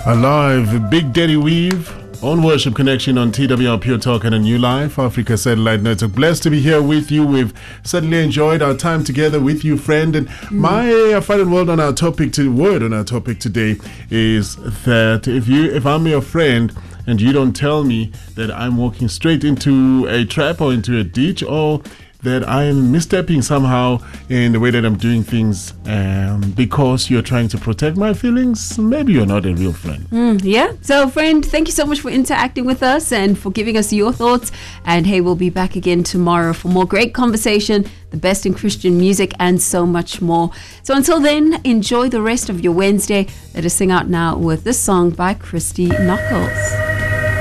Alive, Big Daddy Weave on Worship Connection on TWR Pure Talk and a New Life, Africa Satellite Network. Blessed to be here with you. We've certainly enjoyed our time together with you, friend. And my final word on our topic today is that if I'm your friend and you don't tell me that I'm walking straight into a trap or into a ditch, or that I'm misstepping somehow in the way that I'm doing things because you're trying to protect my feelings, maybe you're not a real friend. Yeah. So, friend, thank you so much for interacting with us and for giving us your thoughts. And hey, we'll be back again tomorrow for more great conversation, the best in Christian music, and so much more. So until then, enjoy the rest of your Wednesday. Let us sing out now with this song by Christy Knuckles.